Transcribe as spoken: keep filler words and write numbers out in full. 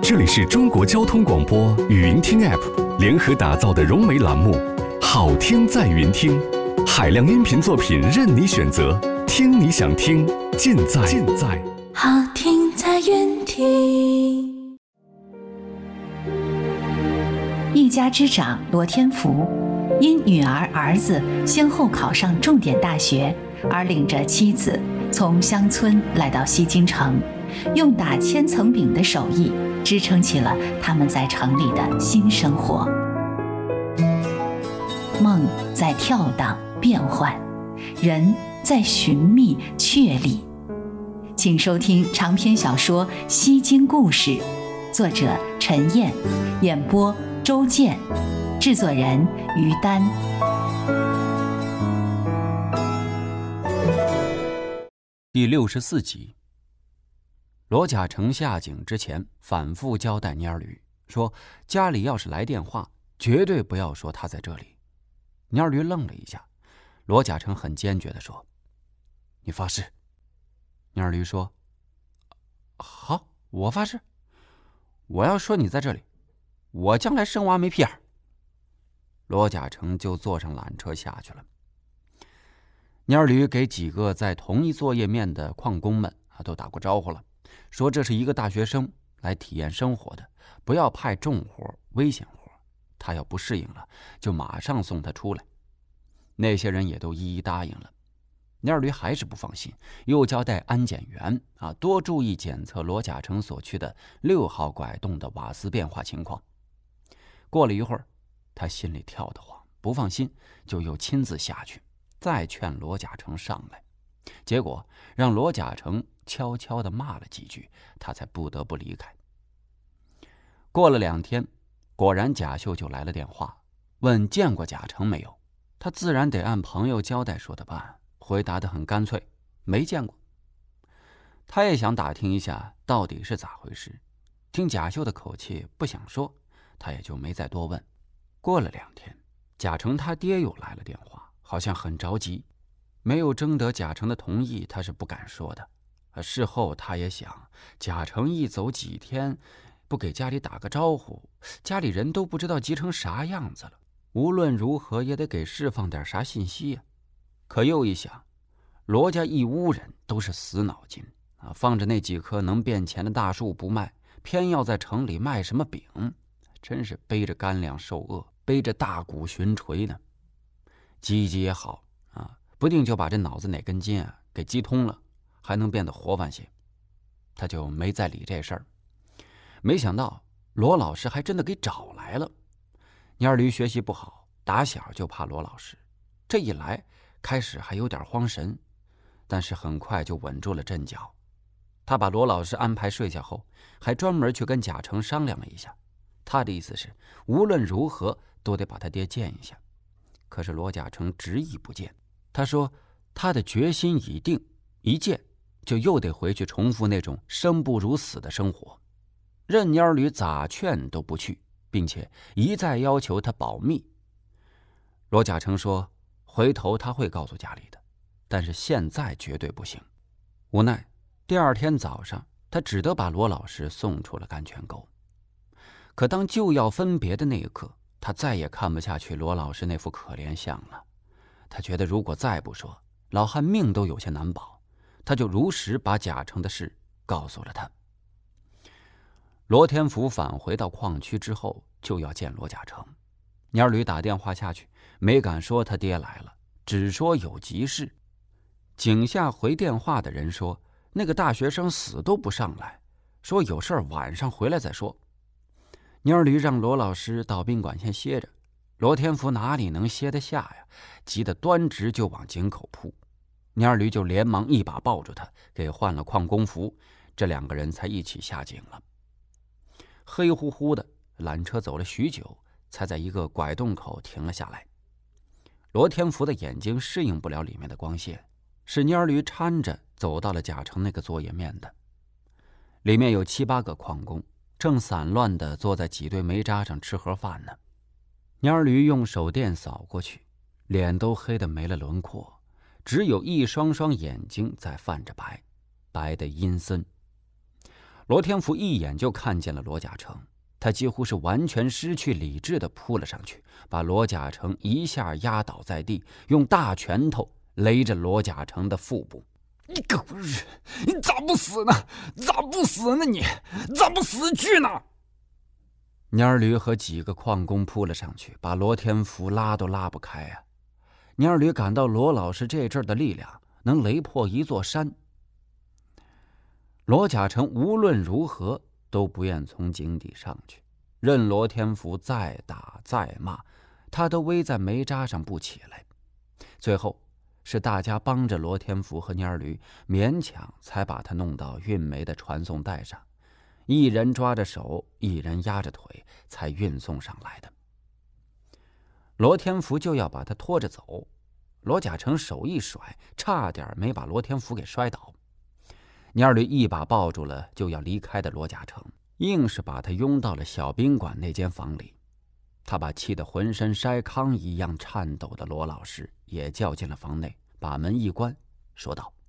这里是中国交通广播语音听 App 联合打造的融媒栏目，好听在云听，海量音频作品任你选择，听你想听，尽在尽在好听在云听。 一家之长罗天福，因女儿儿子先后考上重点大学，而领着妻子从乡村来到西京城，用打千层饼的手艺支撑起了他们在城里的新生活。梦在跳荡变幻，人在寻觅确立。请收听长篇小说《西京故事》，作者陈燕，演播周健，制作人于丹。 第六十四集。罗甲成下井之前反复交代蔫儿驴说，家里要是来电话，绝对不要说他在这里。蔫儿驴愣了一下，罗甲成很坚决地说：“你发誓。”蔫儿驴说：“好，我发誓。我要说你在这里，我将来生娃没屁眼。”罗甲成就坐上缆车下去了。蔫儿驴给几个在同一作业面的矿工们啊都打过招呼了，说这是一个大学生来体验生活的，不要派重活危险活，他要不适应了就马上送他出来。那些人也都一一答应了。蔫儿驴还是不放心，又交代安检员啊多注意检测罗甲成所去的六号拐洞的瓦斯变化情况。过了一会儿，他心里跳得慌，不放心，就又亲自下去再劝罗甲成上来，结果让罗甲成悄悄地骂了几句，他才不得不离开。过了两天，果然贾秀就来了电话，问见过贾成没有。他自然得按朋友交代说的办，回答得很干脆，没见过。他也想打听一下到底是咋回事，听贾秀的口气不想说，他也就没再多问。过了两天，贾成他爹又来了电话，好像很着急，没有征得贾成的同意，他是不敢说的。事后他也想，贾成一走几天，不给家里打个招呼，家里人都不知道急成啥样子了。无论如何也得给释放点啥信息呀。可又一想，罗家一屋人都是死脑筋啊，放着那几棵能变钱的大树不卖，偏要在城里卖什么饼，真是背着干粮受饿，背着大鼓寻锤呢。积极也好啊，不定就把这脑子哪根筋啊给激通了，还能变得活泛些。他就没再理这事儿。没想到罗老师还真的给找来了。蔫儿驴学习不好，打小就怕罗老师，这一来开始还有点慌神，但是很快就稳住了阵脚。他把罗老师安排睡下后，还专门去跟贾成商量了一下，他的意思是无论如何都得把他爹见一下。可是罗甲成执意不见，他说他的决心已定，一见就又得回去重复那种生不如死的生活，任蔫儿驴咋劝都不去，并且一再要求他保密。罗甲成说回头他会告诉家里的，但是现在绝对不行。无奈第二天早上，他只得把罗老师送出了甘泉沟。可当就要分别的那一刻，他再也看不下去罗老师那副可怜相了。他觉得如果再不说，老汉命都有些难保，他就如实把贾成的事告诉了他。罗天福返回到矿区之后，就要见罗甲成。蔫儿驴打电话下去，没敢说他爹来了，只说有急事。井下回电话的人说，那个大学生死都不上来，说有事晚上回来再说。蔫儿驴让罗老师到宾馆先歇着，罗天福哪里能歇得下呀，急得端直就往井口扑。蔫儿驴就连忙一把抱住他，给换了矿工服，这两个人才一起下井了。黑乎乎的，缆车走了许久，才在一个拐洞口停了下来。罗天福的眼睛适应不了里面的光线，是蔫儿驴搀着走到了贾成那个作业面的。里面有七八个矿工，正散乱地坐在几堆煤渣上吃盒饭呢。蔫儿驴用手电扫过去，脸都黑得没了轮廓，只有一双双眼睛在泛着白，白的阴森。 罗天福一眼就看见了罗甲成，他几乎是完全失去理智地扑了上去，把罗甲成一下压倒在地，用大拳头勒着罗甲成的腹部。 你狗日，你咋不死呢？咋不死呢你？咋不死去呢？ 蔫儿驴和几个矿工扑了上去，把罗天福拉都拉不开啊！蔫儿驴感到罗老师这阵儿的力量能雷破一座山。罗甲成无论如何都不愿从井底上去，任罗天福再打再骂，他都偎在煤渣上不起来。最后是大家帮着罗天福和蔫儿驴，勉强才把他弄到运煤的传送带上，一人抓着手，一人压着腿，才运送上来的。罗天福就要把他拖着走，罗甲成手一甩，差点没把罗天福给摔倒。蔫儿驴一把抱住了就要离开的罗甲成，硬是把他拥到了小宾馆那间房里。他把气得浑身筛糠一样颤抖的罗老师也叫进了房内，把门一关，说道：